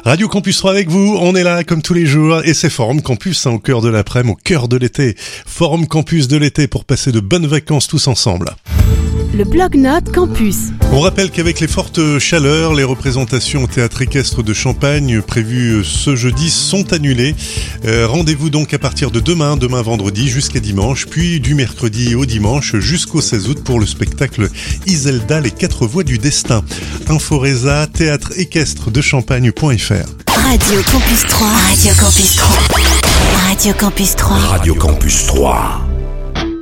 Radio Campus 3 avec vous, on est là comme tous les jours et c'est Forum Campus au cœur de l'après-midi, au cœur de l'été. Forum Campus de l'été pour passer de bonnes vacances tous ensemble. Le Blog-Notes Campus. On rappelle qu'avec les fortes chaleurs, les représentations au Théâtre Équestre de Champagne prévues ce jeudi sont annulées. Rendez-vous donc à partir de demain vendredi jusqu'à dimanche, puis du mercredi au dimanche jusqu'au 16 août pour le spectacle Iselda, les 4 voies du destin. Inforesa, théâtre équestre de champagne.fr. Radio Campus 3. Radio Campus 3. Radio Campus 3. Radio Campus 3.